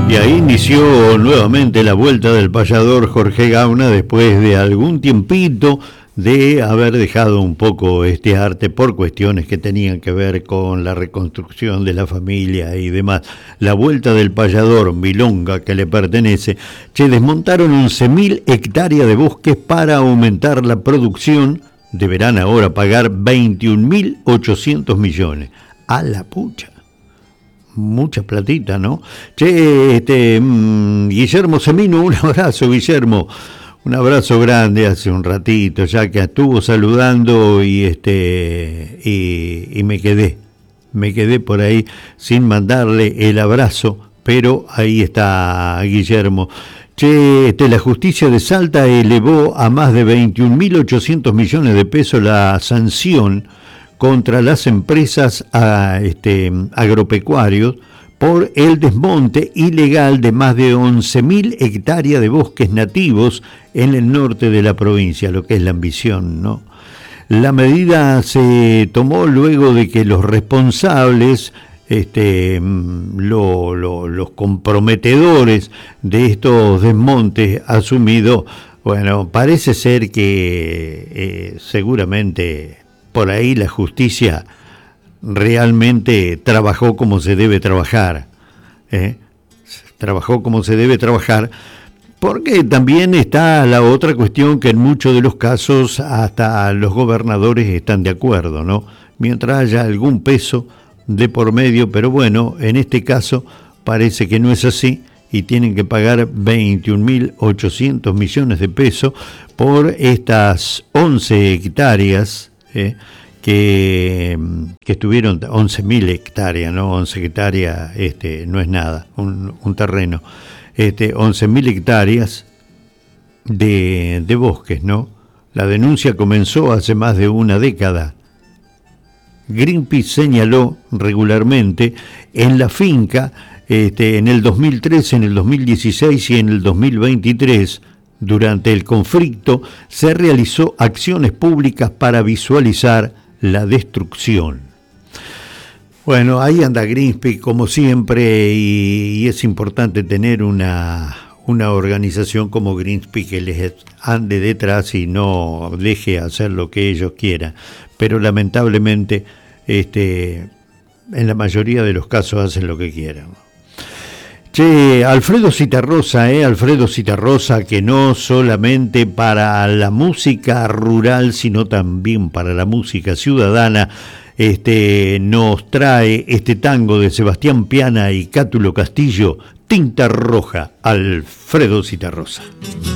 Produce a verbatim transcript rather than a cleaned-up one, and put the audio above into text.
Y ahí inició nuevamente la vuelta del payador Jorge Gauna después de algún tiempito de haber dejado un poco este arte por cuestiones que tenían que ver con la reconstrucción de la familia y demás. La vuelta del payador, milonga que le pertenece, che, desmontaron once mil hectáreas de bosques para aumentar la producción. Deberán ahora pagar veintiún mil ochocientos millones. A la pucha. Mucha platita, ¿no? Che, este, mmm, Guillermo Semino, un abrazo, Guillermo. Un abrazo grande hace un ratito, ya que estuvo saludando y este y, y me quedé, me quedé por ahí sin mandarle el abrazo, pero ahí está Guillermo. Che, este, la justicia de Salta elevó a más de veintiún mil ochocientos millones de pesos la sanción contra las empresas a, este, agropecuarios por el desmonte ilegal de más de once mil hectáreas de bosques nativos en el norte de la provincia, lo que es la ambición, ¿no? La medida se tomó luego de que los responsables, este, lo, lo, los comprometedores de estos desmontes asumidos, bueno, parece ser que eh, seguramente por ahí la justicia realmente trabajó como se debe trabajar, ¿eh? Trabajó como se debe trabajar, porque también está la otra cuestión que en muchos de los casos hasta los gobernadores están de acuerdo, ¿no? Mientras haya algún peso de por medio, pero bueno, en este caso parece que no es así y tienen que pagar veintiún mil ochocientos millones de pesos por estas once hectáreas, ¿eh? Que, que estuvieron once mil hectáreas, ¿no? once hectáreas este, no es nada, un, un terreno. Este, once mil hectáreas de, de bosques, ¿no? La denuncia comenzó hace más de una década. Greenpeace señaló regularmente en la finca, este, en el dos mil trece, en el dos mil dieciséis y en el dos mil veintitrés, durante el conflicto, se realizó acciones públicas para visualizar la destrucción. Bueno, ahí anda Greenpeace como siempre y, y es importante tener una, una organización como Greenpeace que les ande detrás y no deje hacer lo que ellos quieran. Pero lamentablemente este, en la mayoría de los casos hacen lo que quieran. Che, Alfredo Citarrosa, eh, Alfredo Citarrosa, que no solamente para la música rural, sino también para la música ciudadana, este, nos trae este tango de Sebastián Piana y Cátulo Castillo, Tinta Roja, Alfredo Citarrosa.